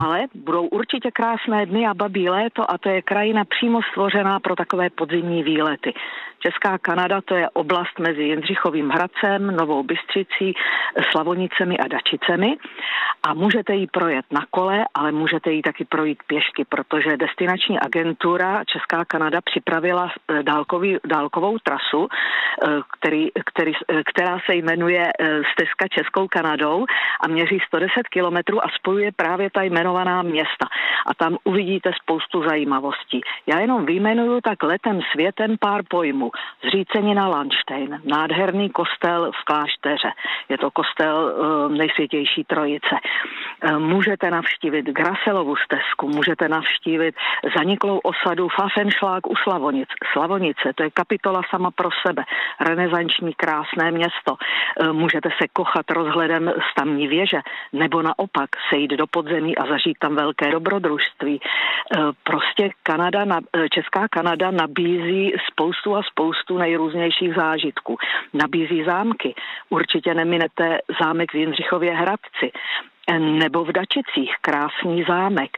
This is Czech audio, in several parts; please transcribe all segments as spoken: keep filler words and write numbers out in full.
Ale budou určitě krásné dny a babí léto a to je krajina přímo stvořená pro takové podzimní výlety. Česká Kanada to je oblast mezi Jindřichovým Hradcem, Novou Bystřicí, Slavonicemi a Dačicemi a můžete jí projet na kole, ale můžete jí taky projít pěšky, protože destinační agentura Česká Kanada připravila dálkový, dálkovou trasu, který, který, která se jmenuje Stezka Českou Kanadou a měří sto deset kilometrů a spojuje právě ta jmenovaná města. A tam uvidíte spoustu zajímavostí. Já jenom vyjmenuju tak letem světem pár pojmů. Zřícenina Landštejn, nádherný kostel v klášteře. Je to kostel e, nejsvětější trojice. E, můžete navštívit Graselovu stezku, můžete navštívit zaniklou osadu Pfaffenschlag u Slavonic. Slavonice, to je kapitola sama pro sebe. Renesanční krásné město. E, můžete se kochat rozhledem z tamní věže, nebo naopak sejít do podzemí a zažít tam velké dobrodružství. E, prostě Kanada, Česká Kanada nabízí spoustu a spoustu nejrůznějších zážitků. Nabízí zámky. Určitě neminete zámek v Jindřichově Hradci nebo v Dačicích. Krásný zámek.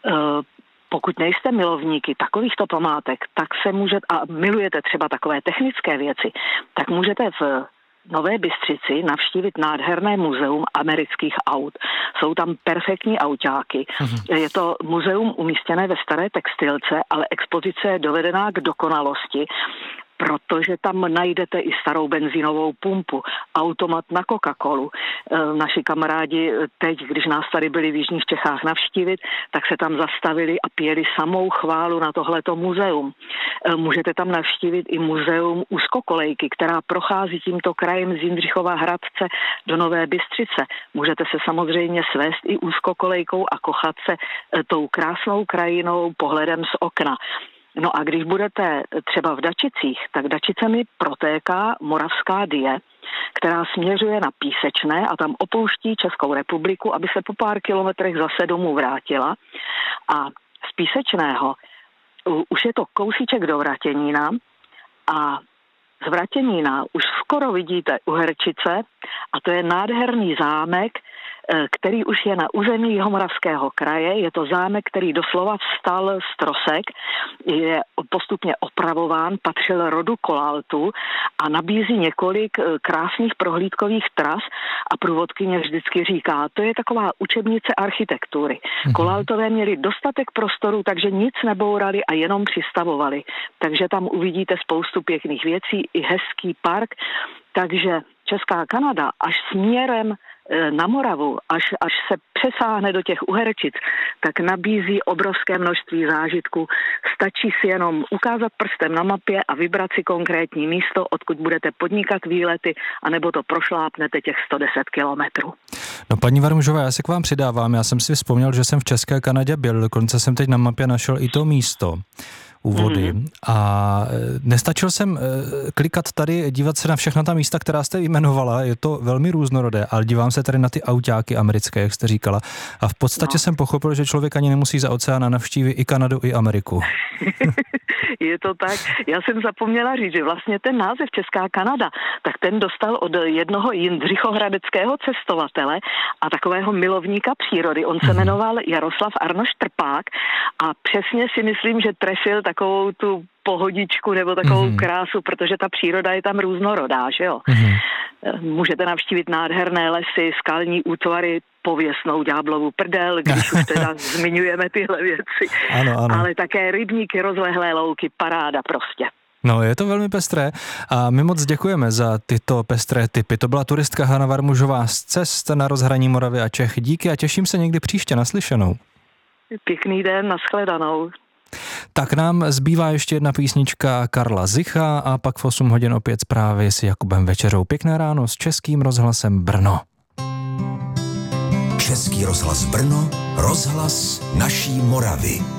Pokud nejste milovníky takovýchto památek, tak se můžete, a milujete třeba takové technické věci, tak můžete v Nové Bystřici navštívit nádherné muzeum amerických aut. Jsou tam perfektní autáky. Mm-hmm. Je to muzeum umístěné ve staré textilce, ale expozice je dovedená k dokonalosti, protože tam najdete i starou benzínovou pumpu, automat na Coca-Colu. Naši kamarádi teď, když nás tady byli v Jižních Čechách navštívit, tak se tam zastavili a pěli samou chválu na tohleto muzeum. Můžete tam navštívit i muzeum úzkokolejky, která prochází tímto krajem z Jindřichova Hradce do Nové Bystřice. Můžete se samozřejmě svést i úzkokolejkou a kochat se tou krásnou krajinou pohledem z okna. No a když budete třeba v Dačicích, tak Dačicemi protéká Moravská Dyje, která směřuje na Písečné a tam opouští Českou republiku, aby se po pár kilometrech zase domů vrátila. A z Písečného už je to kousíček do Vratěnína a z Vratěnína už skoro vidíte Uherčice a to je nádherný zámek, který už je na území Jihomoravského kraje. Je to zámek, který doslova vstal z trosek, je postupně opravován, patřil rodu Kolaltů a nabízí několik krásných prohlídkových tras a průvodkyně vždycky říká, to je taková učebnice architektury. Mm-hmm. Kolaltové měli dostatek prostoru, takže nic nebourali a jenom přistavovali. Takže tam uvidíte spoustu pěkných věcí, i hezký park, takže Česká Kanada až směrem na Moravu, až, až se přesáhne do těch Uherčic, tak nabízí obrovské množství zážitků. Stačí si jenom ukázat prstem na mapě a vybrat si konkrétní místo, odkud budete podnikat výlety, anebo to prošlápnete těch sto deset kilometrů. No paní Varmužová, já se k vám přidávám. Já jsem si vzpomněl, že jsem v České Kanadě byl, dokonce jsem teď na mapě našel i to místo u vody. Mm. A nestačil jsem klikat tady, dívat se na všechna ta místa, která jste jmenovala, je to velmi různorodé, ale dívám se tady na ty autáky americké, jak jste říkala. A v podstatě no. jsem pochopil, že člověk ani nemusí za oceána navštívit i Kanadu, i Ameriku. Je to tak. Já jsem zapomněla říct, že vlastně ten název Česká Kanada, tak ten dostal od jednoho jindřichohradeckého cestovatele a takového milovníka přírody. On se jmenoval Jaroslav Arnošt Trpák a přesně si myslím, že trefil takovou tu pohodičku nebo takovou mm-hmm. krásu, protože ta příroda je tam různorodá, že jo. Mm-hmm. Můžete navštívit nádherné lesy, skalní útvary, pověstnou ďáblovu prdel, když už teda zmiňujeme tyhle věci. Ano, ano. Ale také rybníky, rozlehlé louky, paráda prostě. No, je to velmi pestré a my moc děkujeme za tyto pestré tipy. To byla turistka Hana Varmužová z Cest na rozhraní Moravy a Čech. Díky a těším se někdy příště naslyšenou. Pěkný den, nashledanou. Tak nám zbývá ještě jedna písnička Karla Zicha a pak v osm hodin opět zprávy s Jakubem Večerou. Pěkné ráno s Českým rozhlasem Brno. Český rozhlas Brno, rozhlas naší Moravy.